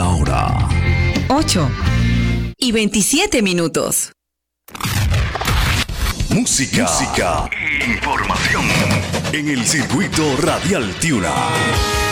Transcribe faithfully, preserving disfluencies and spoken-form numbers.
hora ocho y veintisiete minutos. Música, música, información en el circuito radial Tiuna.